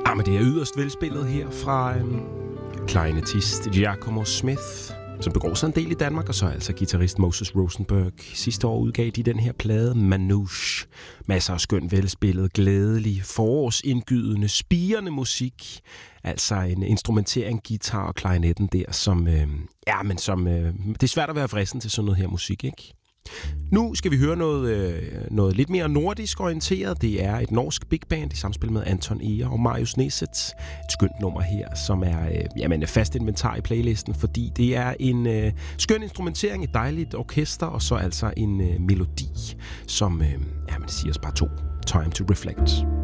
Men det er yderst velspillet her fra klarinettist Giacomo Smith, som begår sig en del i Danmark, og så altså guitarist Moses Rosenberg. Sidste år udgav de den her plade Manouche. Masser af skøn, velspillet, glædelig, forårsindgydende, spirende musik. Altså en instrumentering, guitar og klarinetten der, som det er svært at være fristen til sådan noget her musik, ikke? Nu skal vi høre noget lidt mere nordisk orienteret. Det er et norsk big band i samspil med Anton Eger og Marius Neset. Et skønt nummer her, som er fast inventar i playlisten, fordi det er en skøn instrumentering, et dejligt orkester, og så altså en melodi, som siger os bare to. Time to reflect.